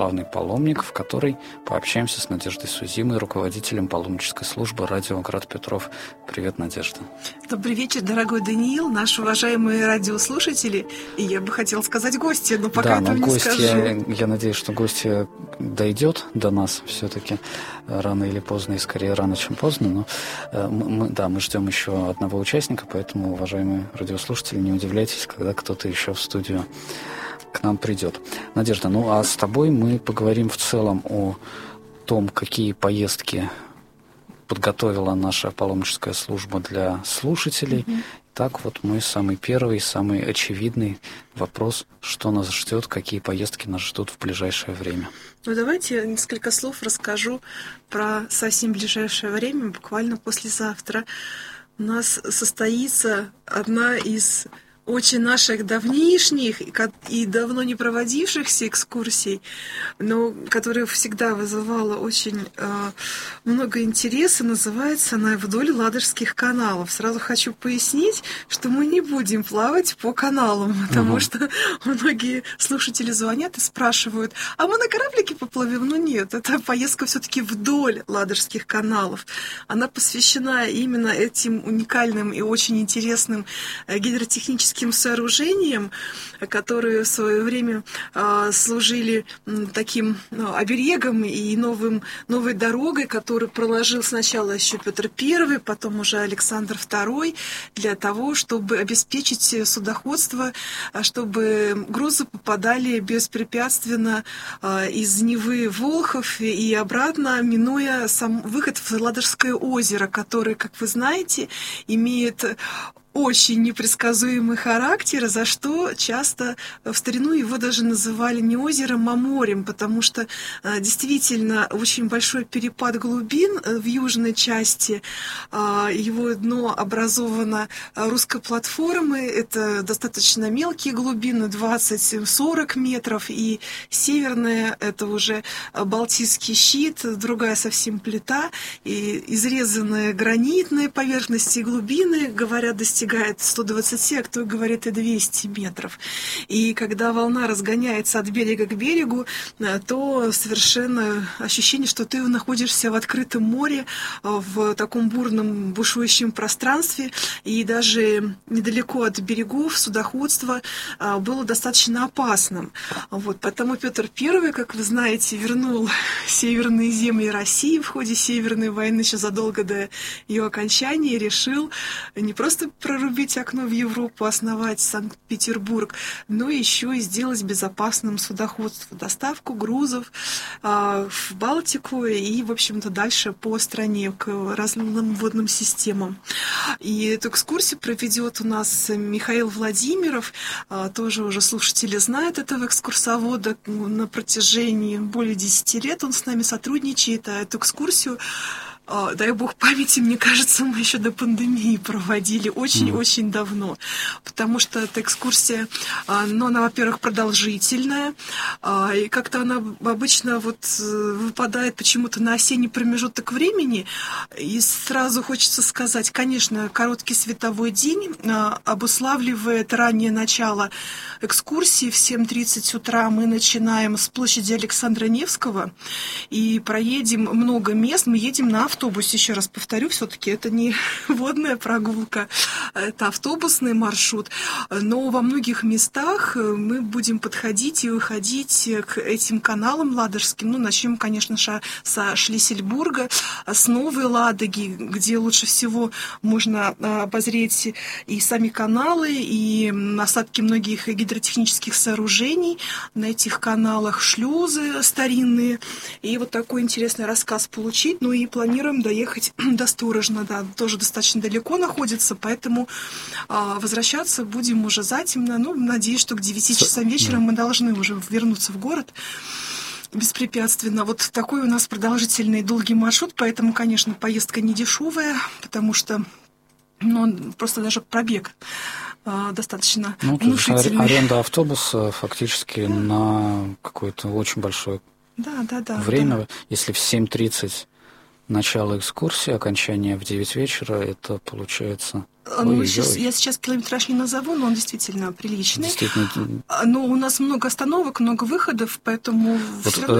православный паломник, в которой пообщаемся с Надеждой Сузимой, руководителем паломнической службы «Радио Град Петров». Привет, Надежда. Добрый вечер, дорогой Даниил, наши уважаемые радиослушатели. И я бы хотела сказать гости, но пока этого не скажу. Я надеюсь, что гостья дойдет до нас все-таки рано или поздно, и скорее рано, чем поздно. Но мы ждем еще одного участника, поэтому, уважаемые радиослушатели, не удивляйтесь, когда кто-то еще в студию к нам придет. Надежда, а с тобой мы поговорим в целом о том, какие поездки подготовила наша паломническая служба для слушателей. Так вот мой самый первый, самый очевидный вопрос: что нас ждет, какие поездки нас ждут в ближайшее время? Давайте несколько слов расскажу про совсем ближайшее время, буквально послезавтра. У нас состоится одна из очень наших давнишних и давно не проводившихся экскурсий, но которая всегда вызывала очень много интереса. Называется она «Вдоль Ладожских каналов». Сразу хочу пояснить, что мы не будем плавать по каналам, потому что многие слушатели звонят и спрашивают: а мы на кораблике поплывем? Ну нет, это поездка все-таки вдоль Ладожских каналов. Она посвящена именно этим уникальным и очень интересным гидротехническим сооружениям, которые в свое время служили таким оберегом и новой дорогой, которую проложил сначала еще Петр I, потом уже Александр II, для того, чтобы обеспечить судоходство, чтобы грузы попадали беспрепятственно из Невы в Волхов и обратно, минуя сам выход в Ладожское озеро, которое, как вы знаете, имеет очень непредсказуемый характер, за что часто в старину его даже называли не озером, а морем, потому что действительно очень большой перепад глубин в южной части. Его дно образовано русской платформой, это достаточно мелкие глубины, 20-40 метров, и северная — это уже Балтийский щит, другая совсем плита, и изрезанные гранитные поверхности и глубины, говорят, достигает 120, а кто говорит и 200 метров. И когда волна разгоняется от берега к берегу, то совершенно ощущение, что ты находишься в открытом море, в таком бурном бушующем пространстве, и даже недалеко от берегов судоходство было достаточно опасным. Поэтому Петр I, как вы знаете, вернул северные земли России в ходе Северной войны еще задолго до ее окончания, и решил не просто прорубить окно в Европу, основать Санкт-Петербург, но еще и сделать безопасным судоходство, доставку грузов в Балтику и, в общем-то, дальше по стране к разным водным системам. И эту экскурсию проведет у нас Михаил Владимиров, тоже уже слушатели знают этого экскурсовода, на протяжении более 10 лет он с нами сотрудничает, а эту экскурсию, дай бог памяти, мне кажется, мы еще до пандемии проводили очень-очень давно, потому что эта экскурсия, она, во-первых, продолжительная, и как-то она обычно выпадает почему-то на осенний промежуток времени, и сразу хочется сказать, конечно, короткий световой день обуславливает раннее начало экскурсии. В 7:30 утра мы начинаем с площади Александра Невского и проедем много мест. Мы едем на автобусе, еще раз повторю, все-таки это не водная прогулка, это автобусный маршрут, но во многих местах мы будем подходить и выходить к этим каналам ладожским. Начнем, конечно, со Шлиссельбурга, с Новой Ладоги, где лучше всего можно обозреть и сами каналы, и осадки многих гидротехнических сооружений на этих каналах, шлюзы старинные, и такой интересный рассказ получить. И планируем доехать до Сторожна, тоже достаточно далеко находится, поэтому возвращаться будем уже затемно. Надеюсь, что к 9 часам вечера мы должны уже вернуться в город беспрепятственно. Такой у нас продолжительный долгий маршрут, поэтому, конечно, поездка не дешевая, потому что просто даже пробег достаточно внушительный. Аренда автобуса фактически на какое-то очень большое время. Если в 7:30 начало экскурсии, окончание в 9 вечера, это получается... Я сейчас километраж не назову, но он действительно приличный. Действительно. Но у нас много остановок, много выходов, поэтому... Вот,